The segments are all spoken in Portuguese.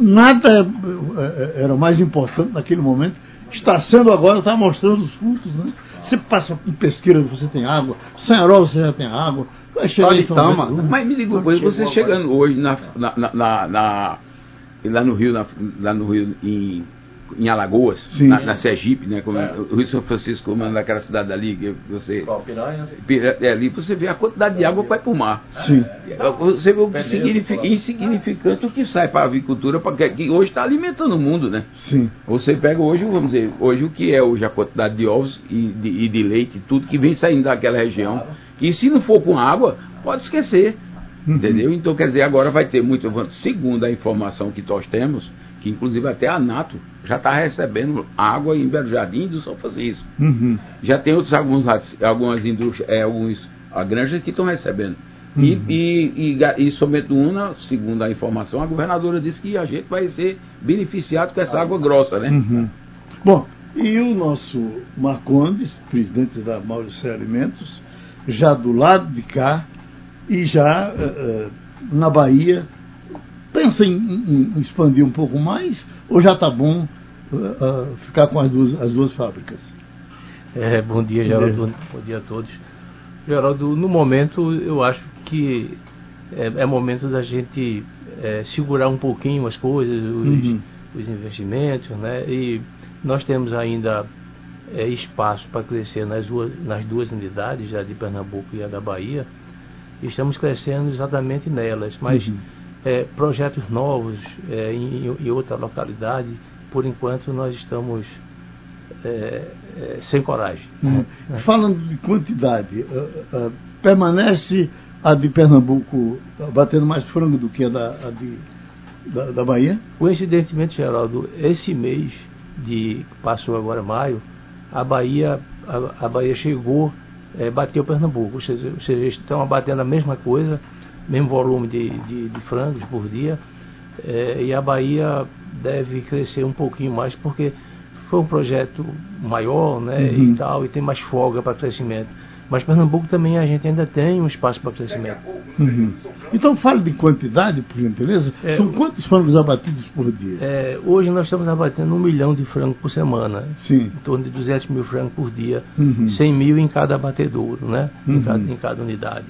nada era mais importante naquele momento. Está sendo agora, está mostrando os frutos, né? Você passa por Pesqueira, você tem água, Sanharol você já tem água, vai chegar em São Paulo. Mas me diga uma coisa, você chegando hoje lá no Rio, em Alagoas, na Sergipe, né? O Rio São Francisco, como naquela cidade ali, que você. Ali você vê a quantidade de água que vai para o mar. Sim. Você vê o insignificante o que sai para a avicultura, que hoje está alimentando o mundo, né? Sim. Você pega hoje, vamos dizer, hoje o que é hoje a quantidade de ovos e de leite, tudo que vem saindo daquela região, que se não for com água, pode esquecer. Entendeu? Então, quer dizer, agora vai ter muito, segundo a informação que nós temos, que inclusive até a Nato já está recebendo água em Belo Jardim do São Francisco. Já tem algumas indústrias, a granja que estão recebendo. E somente uma, segundo a informação, a governadora disse que a gente vai ser beneficiado com essa água grossa, né? Bom, e o nosso Marcondes, presidente da Mauricé Alimentos, já do lado de cá, e já na Bahia, pensa em expandir um pouco mais, ou já está bom ficar com as duas fábricas? Bom dia, Geraldo. Bom dia a todos. Geraldo, no momento, eu acho que é momento da gente segurar um pouquinho as coisas, os investimentos, né? E nós temos ainda espaço para crescer nas duas unidades, a de Pernambuco e a da Bahia. Estamos crescendo exatamente nelas, mas projetos novos em outra localidade, por enquanto nós estamos sem coragem. Falando de quantidade, permanece a de Pernambuco batendo mais frango do que a da Bahia? Coincidentemente, Geraldo, esse mês que passou agora maio, a Bahia chegou, bateu Pernambuco, ou seja, estão abatendo a mesma coisa, mesmo volume de frangos por dia, e a Bahia deve crescer um pouquinho mais, porque foi um projeto maior, né, e tal, e tem mais folga para crescimento. Mas Pernambuco também a gente ainda tem um espaço para crescimento. Então fale de quantidade, por gentileza. São quantos frangos abatidos por dia? Hoje nós estamos abatendo 1 milhão de frangos por semana. Sim. Em torno de 200 mil frangos por dia. 100 mil em cada abatedouro, né? Em cada unidade.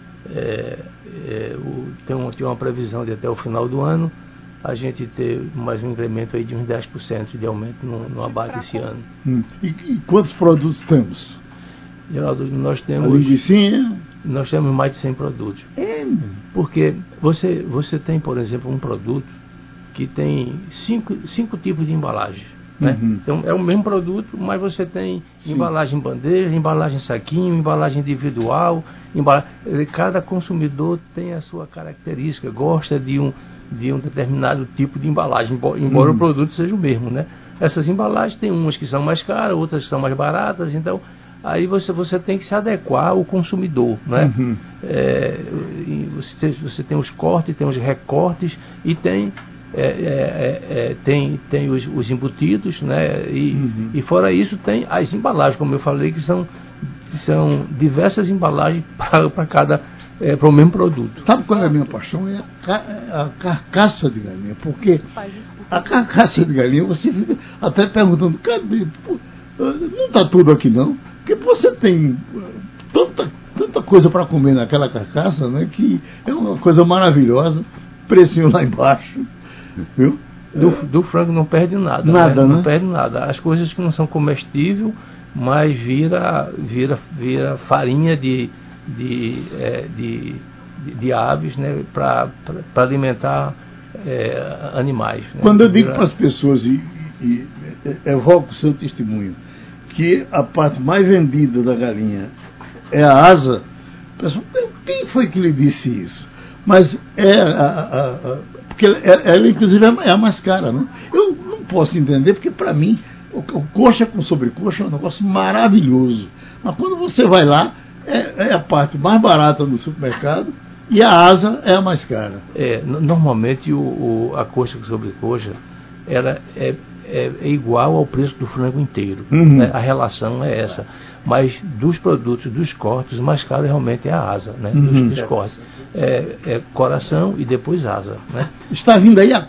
Tem uma previsão de até o final do ano a gente ter mais um incremento aí de uns 10% de aumento no abate esse ano. E quantos produtos temos? Geraldo, nós temos mais de 100 produtos. Porque você tem, por exemplo, um produto que tem cinco tipos de embalagem. Né? Então, é o mesmo produto, mas você tem embalagem bandeja, embalagem saquinho, embalagem individual. Cada consumidor tem a sua característica, gosta de um determinado tipo de embalagem, embora o produto seja o mesmo. Né? Essas embalagens tem umas que são mais caras, outras que são mais baratas, então aí você tem que se adequar ao consumidor, né? Você tem os cortes, tem os recortes e tem os embutidos, né? E fora isso tem as embalagens, como eu falei, que são diversas embalagens para o mesmo produto. Sabe qual é a minha paixão? É a carcaça de galinha, porque a carcaça de galinha você fica até perguntando, cadê? Não está tudo aqui não. Porque você tem tanta coisa para comer naquela carcaça, né, que é uma coisa maravilhosa, precinho lá embaixo, viu? Do frango não perde nada. Nada, né? Não perde nada. As coisas que não são comestíveis, mas vira farinha de aves, né, para alimentar animais. Né? Quando eu digo para as pessoas, e evoco o seu testemunho, que a parte mais vendida da galinha é a asa, pessoal, quem foi que lhe disse isso? Mas porque ela inclusive é a mais cara, né? Eu não posso entender, porque para mim o coxa com sobrecoxa é um negócio maravilhoso, mas quando você vai lá é a parte mais barata do supermercado e a asa é a mais cara. Normalmente a coxa com sobrecoxa ela é igual ao preço do frango inteiro. Né? A relação é essa. Mas dos produtos, dos cortes, o mais caro realmente é a asa, né? Dos cortes. Coração e depois asa. Né? Está vindo aí a